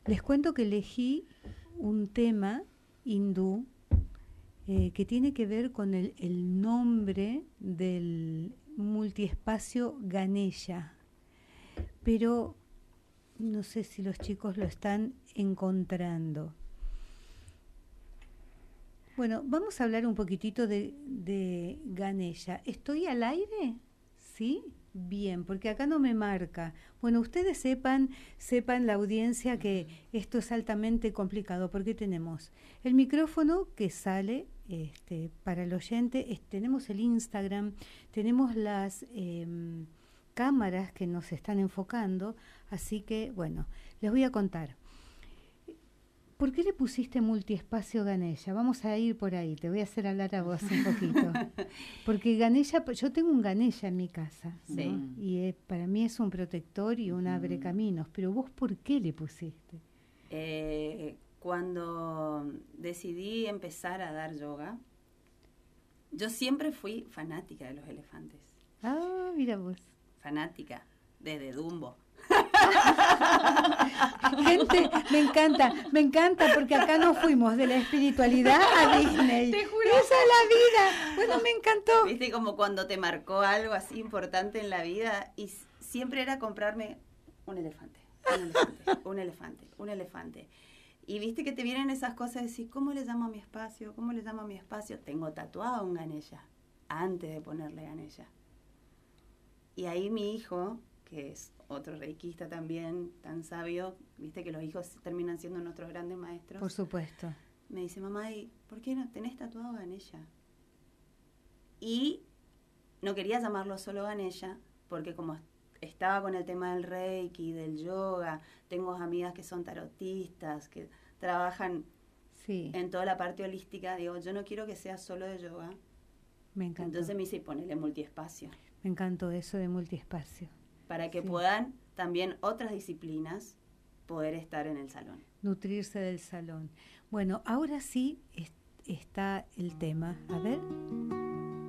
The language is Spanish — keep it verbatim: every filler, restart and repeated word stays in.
Les cuento que elegí un tema hindú eh, que tiene que ver con el, el nombre del multiespacio Ganesha, pero no sé si los chicos lo están encontrando. Bueno, vamos a hablar un poquitito de, de Ganesha. ¿Estoy al aire? ¿Sí? Bien, porque acá no me marca. Bueno, ustedes sepan, sepan la audiencia que esto es altamente complicado porque tenemos el micrófono que sale este, para el oyente, es, tenemos el Instagram, tenemos las eh, cámaras que nos están enfocando, así que bueno, les voy a contar. ¿Por qué le pusiste multiespacio Ganesha? Vamos a ir por ahí, te voy a hacer hablar a vos un poquito. Porque Ganesha, yo tengo un Ganesha en mi casa, ¿no? Sí. Y eh, para mí es un protector y un abre caminos, pero vos ¿por qué le pusiste? Eh, cuando decidí empezar a dar yoga, yo siempre fui fanática de los elefantes. Ah, mira vos. Fanática, desde Dumbo. Gente, me encanta, me encanta porque acá nos fuimos de la espiritualidad a Disney. Te juro. Esa es la vida. Bueno, me encantó. Viste como cuando te marcó algo así importante en la vida y s- siempre era comprarme un elefante, un elefante, un elefante, un elefante. Y viste que te vienen esas cosas de decir, ¿cómo le llamo a mi espacio? ¿Cómo le llamo a mi espacio? Tengo tatuado un Ganesha antes de ponerle Ganesha. Y ahí mi hijo, que es otro reikista también, tan sabio, viste que los hijos terminan siendo nuestros grandes maestros. Por supuesto. Me dice, mamá, ¿y por qué no tenés tatuado Ganesha? Y no quería llamarlo solo Ganesha, porque como estaba con el tema del Reiki, del yoga, tengo amigas que son tarotistas, que trabajan Sí, en toda la parte holística, digo, yo no quiero que sea solo de yoga. me encantó. Entonces me dice, ponele multiespacio, Me encantó eso de multiespacio. para que Sí. puedan también otras disciplinas poder estar en el salón. Nutrirse del salón. Bueno, ahora sí es- está el tema. A ver.